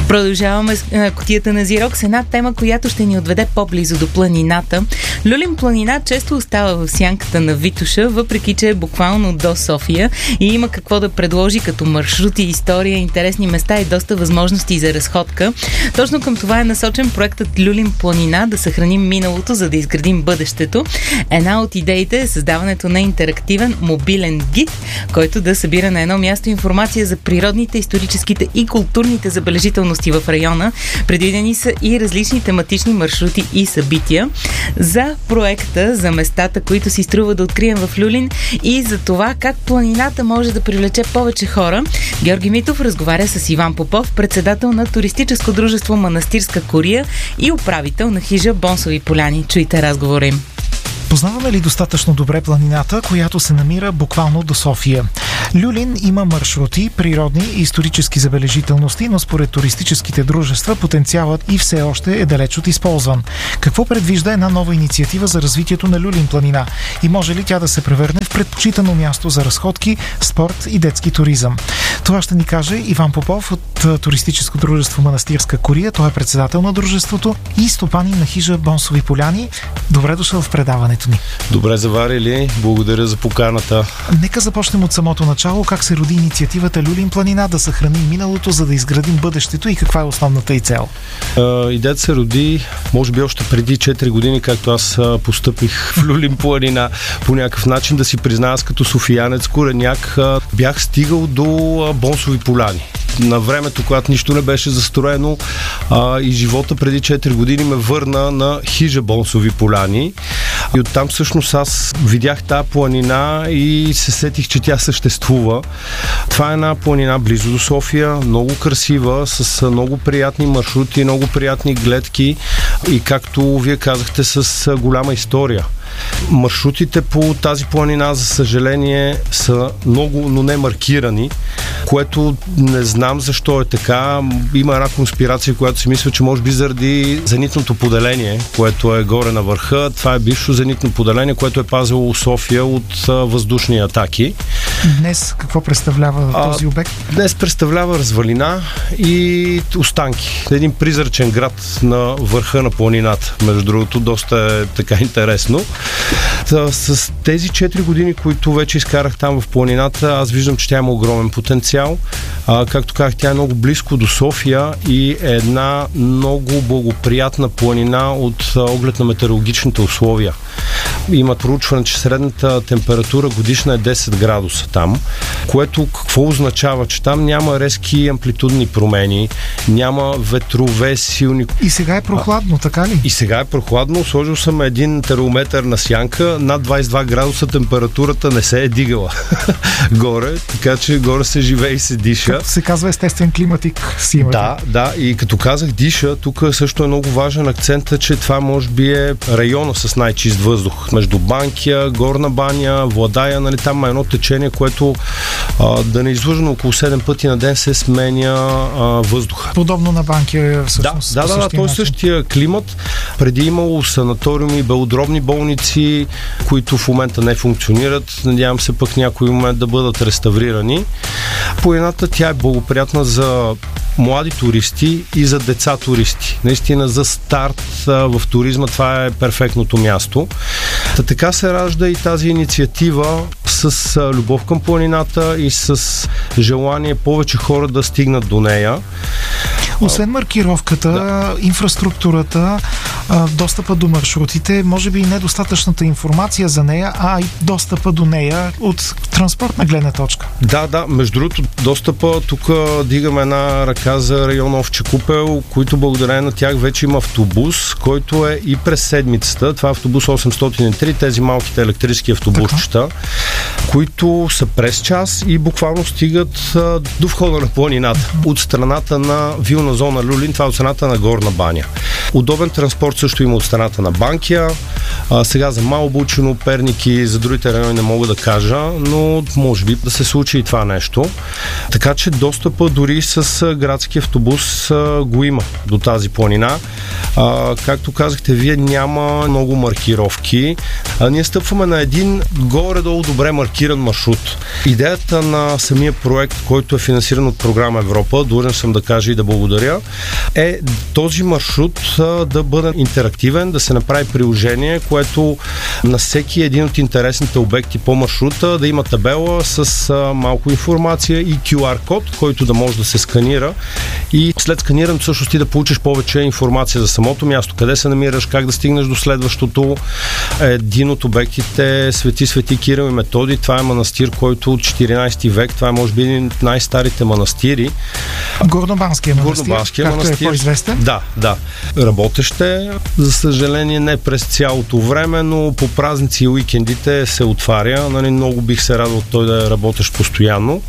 Продължаваме с кутията на Зирок с една тема, която ще ни отведе по-близо до планината. Люлин планина често остава в сянката на Витоша, въпреки че е буквално до София и има какво да предложи като маршрути, история, интересни места и доста възможности за разходка. Точно към това е насочен проектът Люлин планина, да съхраним миналото, за да изградим бъдещето. Една от идеите е създаването на интерактивен мобилен гид, който да събира на едно място информация за природните, историческите и културните забележителности в района. Предвидени са и различни тематични маршрути и събития. За проекта, за местата, които си струва да открием в Люлин и за това как планината може да привлече повече хора, Георги Митов разговаря с Иван Попов, председател на туристическо дружество Манастирска кория и управител на хижа Бонсови поляни. Чуйте разговора им. Познаваме ли достатъчно добре планината, която се намира буквално до София? Люлин има маршрути, природни и исторически забележителности, но според туристическите дружества потенциалът и все още е далеч от използван. Какво предвижда една нова инициатива за развитието на Люлин планина? И може ли тя да се превърне в предпочитано място за разходки, спорт и детски туризъм? Това ще ни каже Иван Попов от туристическо дружество Манастирска кория. Той е председател на дружеството и стопанин на хижа Бонсови поляни. Добре дошъл в предаването ни. Добре заварили, благодаря за поканата. Нека започнем от самото начало. Как се роди инициативата Люлин планина да съхраним миналото, за да изградим бъдещето и каква е основната й цел? Идеята се роди, може би още преди 4 години, както аз постъпих в Люлин планина по някакъв начин, да си призная, аз като софиянец, кореняк, бях стигал до Бонсови поляни. На времето, когато нищо не беше застроено и живота преди 4 години ме върна на хижа Бонсови поляни. И оттам всъщност аз видях тази планина и се сетих, че тя съществува. Това е една планина близо до София, много красива, с много приятни маршрути, много приятни гледки и, както вие казахте, с голяма история. Маршрутите по тази планина, за съжаление, са много, но не маркирани, което не знам защо е така. Има една конспирация, която си мисля, че може би заради зенитното поделение, което е горе на върха. Това е бивше зенитно поделение, което е пазило София от въздушни атаки. Днес какво представлява този обект? Днес представлява развалина и останки. Един призрачен град на върха на планината. Между другото, доста е така интересно. С тези 4 години, които вече изкарах там в планината, аз виждам, че тя има огромен потенциал. Както казах, тя е много близко до София и е една много благоприятна планина от оглед на метеорологичните условия. Има проучване, че средната температура годишна е 10 градуса там, което какво означава? Че там няма резки амплитудни промени, няма ветрове силни. И сега е прохладно, така ли? И сега е прохладно. Сложил съм един термометър на сянка. Над 22 градуса температурата не се е дигала горе, така че горе се живее и се диша. Като се казва естествен климатик си имате. Да, и като казах диша, тук също е много важен акцент, че това може би е района с най-чист въздух. Между Банкя, Горна баня, Владая, нали, там е едно течение, което да не излъжено около 7 пъти на ден се сменя въздуха. Подобно на Банкя всъщност. Да, той е същия климат. Преди имало санаториуми, белодробни болници, които в момента не функционират. Надявам се пък някой момент да бъдат реставрирани. Планината тя е благоприятна за млади туристи и за деца туристи. Наистина за старт в туризма това е перфектното място. Така се ражда и тази инициатива с любов към планината и с желание повече хора да стигнат до нея. Освен маркировката, инфраструктурата, достъпа до маршрутите, може би и недостатъчната информация за нея, а и достъпа до нея от транспортна гледна точка. Да, между другото, достъпа, тук дигаме една ръка за район Овче купел, които благодарение на тях вече има автобус, който е и през седмицата. Това е автобус 803, тези малките електрически автобусчета, които са през час и буквално стигат до входа на планината. От страната на вилна зона Люлин, това е от страната на Горна баня. Удобен транспорт също има от страната на Банкя. Сега за Малбучино, Перник и за другите райони не мога да кажа, но може би да се случи и това нещо. Така че достъпа дори с градски автобус го има до тази планина. Както казахте вие, няма много маркировки. Ние стъпваме на един горе-долу добре маркирован маркиран маршрут. Идеята на самия проект, който е финансиран от програма Европа, длъжен съм да кажа и да благодаря, е този маршрут да бъде интерактивен, да се направи приложение, което на всеки един от интересните обекти по маршрута да има табела с малко информация и QR код, който да може да се сканира и след сканирането всъщност ти да получиш повече информация за самото място, къде се намираш, как да стигнеш до следващото. Един от обектите е Свети Кирил и Методий. Това е манастир, който от 14 век, това е може би един от най-старите манастири. Горнобанския манастир, както е по-известен. Да. Работещ е, за съжаление не през цялото време, но по празници и уикендите се отваря. Много бих се радвал той да е работещ постоянно,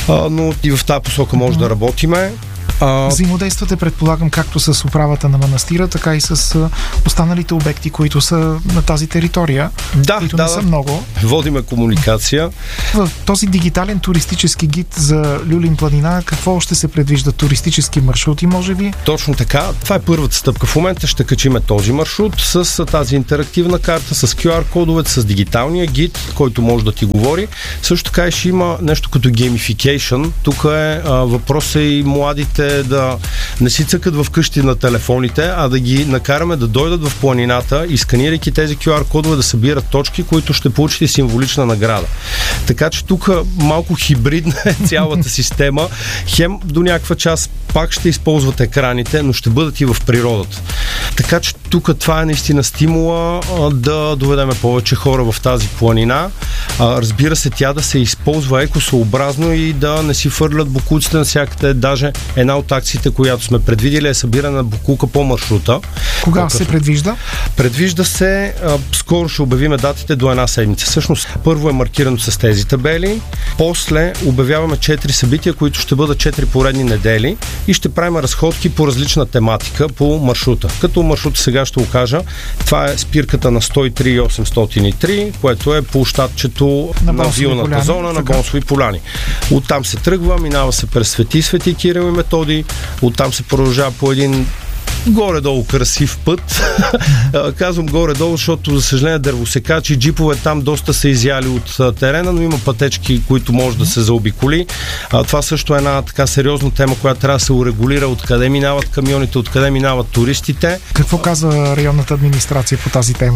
но и в тази посока може да работиме. Взаимодействате, предполагам, както с управата на манастира, така и с останалите обекти, които са на тази територия, които не са много. Водиме комуникация. В този дигитален туристически гид за Люлин планина, какво още се предвижда? Туристически маршрути, може би? Точно така. Това е първата стъпка. В момента ще качиме този маршрут с тази интерактивна карта, с QR-кодовете, с дигиталния гид, който може да ти говори. Също така ще има нещо като gamification. Тук е въпросът и младите да не си цъкат в къщи на телефоните, а да ги накараме да дойдат в планината и сканирайки тези QR-кодове да събират точки, които ще получите символична награда. Така че тук малко хибридна е цялата система. Хем до някаква част пак ще използват екраните, но ще бъдат и в природата. Така че тук това е наистина стимула да доведеме повече хора в тази планина. Разбира се, тя да се използва екосъобразно и да не си фърлят бокуците навсякъде. Даже една от акциите, която сме предвидили, е събиране на бокука по маршрута. Кога се предвижда? Предвижда се, скоро ще обявиме датите до една седмица. Всъщност, първо е маркирано с тези табели, после обявяваме 4 събития, които ще бъдат 4 поредни недели и ще правим разходки по различна тематика по маршрута. Като маршрута сега ще го кажа, това е спирката на 103 и 803, което е площадчето на вилната зона на Бонсови поляни. Оттам се тръгва, минава се през Свети Кирил и Методий, оттам се продължава по един горе-долу красив път. Казвам горе-долу, защото за съжаление дървосекачи, джипове там доста са изяли от терена, но има пътечки, които може да се заобиколи. Това също е една така сериозна тема, която трябва да се урегулира, откъде минават камионите, откъде минават туристите. Какво казва районната администрация по тази тема?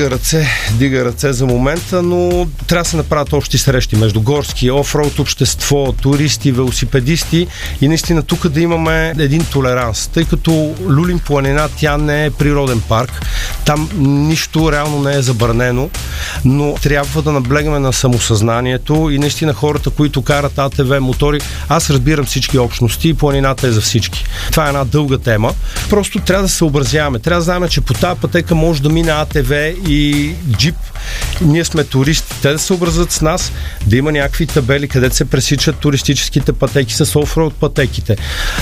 Дига ръце за момента, но трябва да се направят общи срещи между горски, офроуд общество, туристи, велосипедисти и наистина тук да имаме един толеранс, тъй като Люлин планина, тя не е природен парк. Там нищо реално не е забранено, но трябва да наблегаме на самосъзнанието и наистина хората, които карат АТВ мотори, аз разбирам всички общности и планината е за всички. Това е една дълга тема. Просто трябва да се съобразяваме. Трябва да знаем, че по тази пътека може да мине АТВ и джип. Ние сме туристи. Те да се съобразят с нас, да има някакви табели, където се пресичат туристическите пътеки с офроуд пътеките.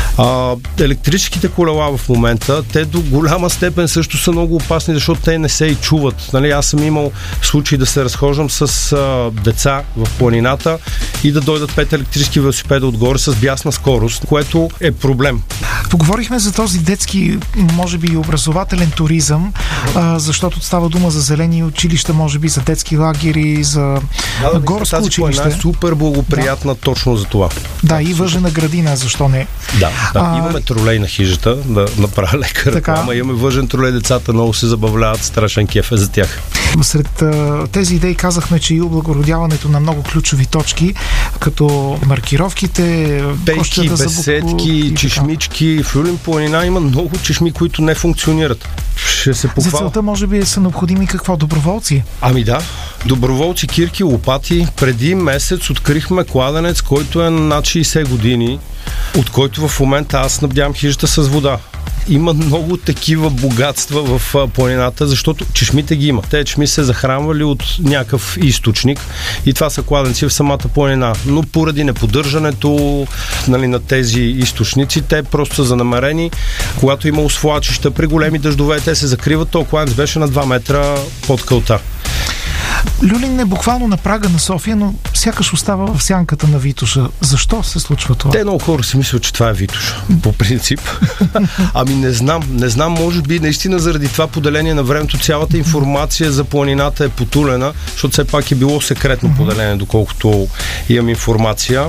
Електрическите колела в момента, те до голяма степен също са много опасни, защото те не се и чуват. Аз съм имал случай да се разхождам с деца в планината и да дойдат 5 електрически велосипеда отгоре с бясна скорост, което е проблем. Поговорихме за този детски, може би и образователен туризъм, защото става дума за зелени училища, може би за детски лагери, за горско училище. Тази е супер благоприятна точно за това. Да, и въжена градина, защо не? Да. Имаме тролей на хижата, да направя лека реклама. Имаме въжен тролей, децата много се забавляват, страшен кеф е за тях. Сред тези идеи казахме, че и облагородяването на много ключови точки, като маркировките, пейки, беседки, чешмички. В Люлин планина има много чешми, които не функционират. Ще се похваля. За целта може би са необходими какво? Доброволци? Ами да. Доброволци, кирки, лопати. Преди месец открихме кладенец, който е над 60 години, от който в момента аз снабдявам хижата с вода. Има много такива богатства в планината, защото чешмите ги има. Те чешми се захранвали от някакъв източник и това са кладенци в самата планина. Но поради неподдържането на тези източници, те просто са занамерени. Когато има усвлачища при големи дъждове, те се закриват. То кладенец беше на 2 метра под кълта. Люлин е буквално на прага на София, но сякаш остава в сянката на Витоша. Защо се случва това? Те много хора си мислят, че това е Витоша, по принцип. Ами не знам, може би наистина заради това поделение на времето цялата информация за планината е потулена, защото все пак е било секретно поделение, доколкото имам информация.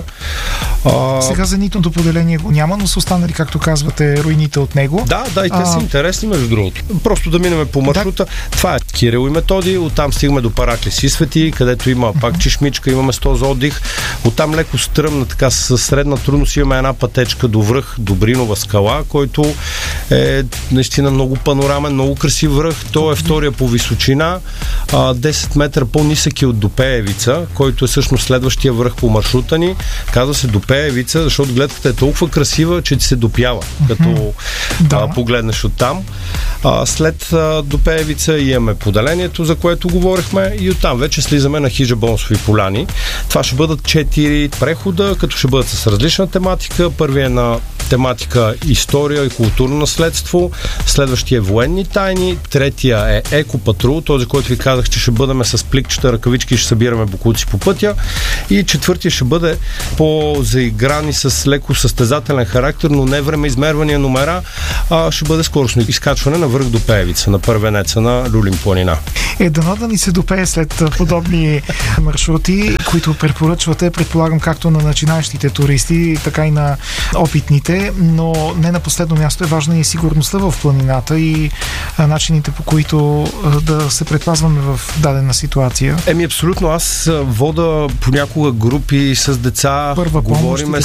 Сега зенитното поделение го няма, но са останали, както казвате, руините от него. Да, и те са интересни, между другото. Просто да минем по маршрута. Това е Кирил и Методий, оттам стигаме до Параклис и Свети, където има пак чешмичка, има место за отдих. Оттам леко стръмна, така с средна трудност имаме една пътечка до връх Добринова скала, който е наистина много панорамен, много красив връх. Той е втория по височина, 10 метра по-нисък е от Допеевица, който е всъщност следващия връх по маршрута ни. Казва се Допеевица, защото гледката е толкова красива, че ти се допява, като погледнеш оттам. След Допеевица имаме поделението, за което говорихме, и оттам вече слизаме на Хижа Бонсови поляни. Това ще бъдат 4 прехода, като ще бъдат с различна тематика. Първият е на тематика история и културно наследство, следващия е военни тайни, третия е екопатрул, този, който ви казах, че ще бъдем с пликчета, ръкавички и ще събираме боклуци по пътя, и четвъртия ще бъде по-заиграни с леко състезателен характер, но не време измервания номера, ще бъде скоростно изкачване на връх Допеевица, на първенеца на Люлин планина. Дано да ни се допее след подобни маршрути, които препоръчвате, предполагам, както на начинаещите туристи, така и на опитните, но не на последно място е важна и сигурността в планината и начините, по които да се предпазваме в дадена ситуация. Абсолютно. Аз вода понякога групи с деца, говориме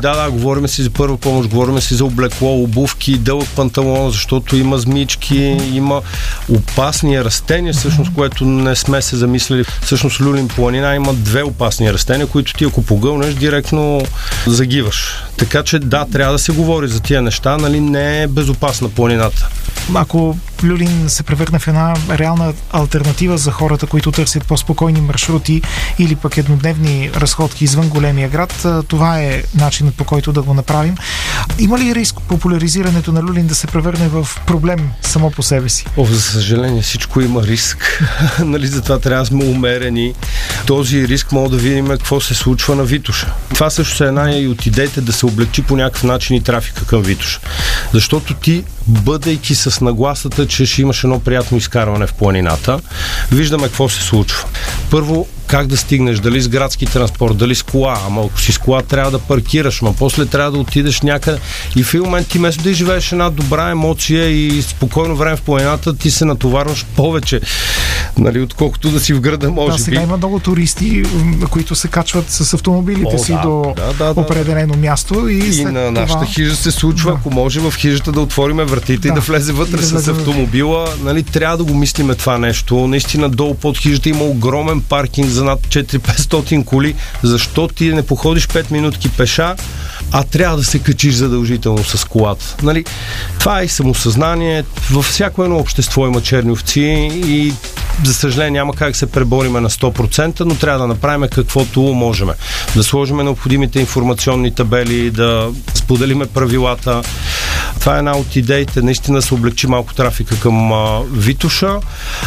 си за първа помощ, говориме си за облекло, обувки, дълъг панталон, защото има змички, има опасни растения, всъщност, което не сме се замислили. Всъщност Люлин планина има 2 опасни растения, които ти ако погълнеш, директно загиваш. Така че трябва да се говори за тия неща, не е безопасна планината. Ако Люлин се превърне в една реална алтернатива за хората, които търсят по-спокойни маршрути или пък еднодневни разходки извън големия град, това е начинът, по който да го направим. Има ли риск популяризирането на Люлин да се превърне в проблем само по себе си? За съжаление, всичко има риск. Затова трябва да сме умерени. Този риск мога да видим какво се случва на Витоша. Това също е една и от идеите да се облегчи по някакъв начин и трафика към Витоша. Защото ти, бъдейки с нагласата, че ще имаш едно приятно изкарване в планината, виждаме какво се случва. Първо, как да стигнеш, дали с градски транспорт, дали с кола, ама ако си с кола трябва да паркираш, после трябва да отидеш някъде и в един момент ти вместо да изживееш една добра емоция и спокойно време в планината, ти се натоварваш повече, отколкото да си в града, може би. Сега има много туристи, които се качват с автомобилите си до определено място и на нашата хижа се случва, ако може в хижата да отвориме вратите и да влезе вътре с автомобила, трябва да го мислиме това нещо. Наистина долу под хижата има огромен паркинг за над 400-500 коли. Защо ти не походиш 5 минутки пеша, а трябва да се качиш задължително с колата? Това е и самосъзнание. Във всяко едно общество има черни овци и за съжаление няма как се пребориме на 100%, но трябва да направим каквото можем. Да сложим необходимите информационни табели, да споделиме правилата. Това е една от идеите, наистина се облегчи малко трафика към Витоша.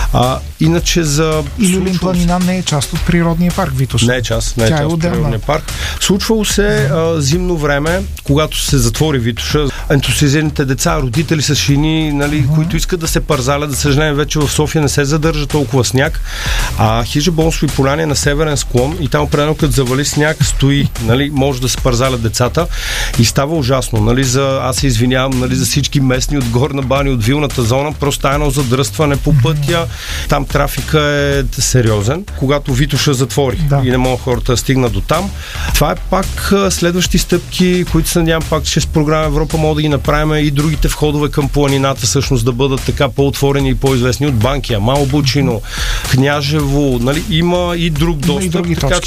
Иначе за... И Люлин планина не е част от природния парк Витоша. Не е част от природния парк. Случвало се зимно време, когато се затвори Витоша, ентусиазираните деца, родители с шини, които искат да се парзалят, да съжаление вече в София не се задържа толкова сняг, а Хижа Бонсови поляни е на северен склон и там определено като завали сняг стои, може да се парзалят децата и става ужасно. Аз се извинявам за всички местни от Горна баня, от вилната зона, просто едно задръстване по пътя. Там трафика е сериозен. Когато Витоша затвори и не могат хората да стигнат до там. Това е пак следващи стъпки, които се надявам пак, че с програма Европа мога да ги направим и другите входове към планината всъщност да бъдат така по-отворени и по-известни от Банкия, Малобучино, Княжево, има и друг достъп.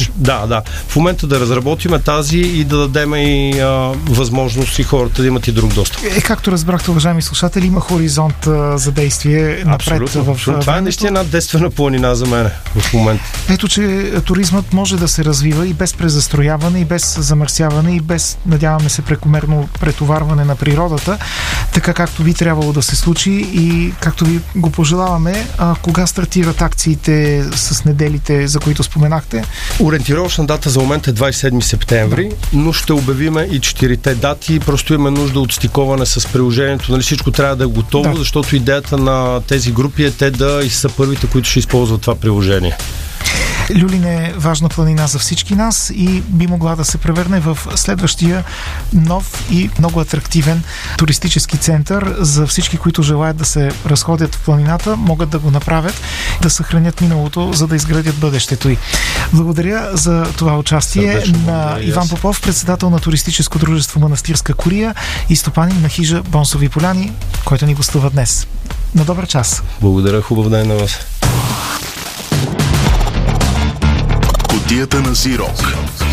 В момента да разработиме тази и да дадем и възможност и хората да имат и друг достъп. Както разбрахте, уважаеми слушатели, има хоризонт за действие напред в това е наистина една естествена планина за мен в момента. Ето, че туризмът може да се развива и без презастрояване, и без замърсяване, и без, надяваме се, прекомерно претоварване на природата, така както би трябвало да се случи и както ви го пожелаваме. Кога стартират акциите с неделите, за които споменахте? Ориентировъчна дата за момент е 27 септември, но ще обявиме и 4-те дати. Просто имаме нужда от стиковане с приложението. Нали, всичко трябва да е готово, защото идеята на тези групи е те да са първите, които ще използват това приложение. Люлин е важна планина за всички нас и би могла да се превърне в следващия нов и много атрактивен туристически център за всички, които желаят да се разходят в планината, могат да го направят, да съхранят миналото, за да изградят бъдещето й. Благодаря за това участие на Иван Попов, председател на туристическо дружество Манастирска курия и стопанин на хижа Бонсови поляни, който ни гостува днес. На добър час! Благодаря, хубав ден на вас! Кутията на Зирок.